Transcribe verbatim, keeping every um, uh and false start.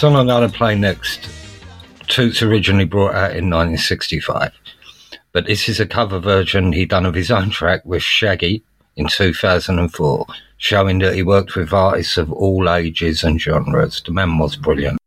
song I'm going to play next, Toots originally brought out in nineteen sixty-five, but this is a cover version he done of his own track with Shaggy in two thousand four, showing that he worked with artists of all ages and genres. The man was brilliant.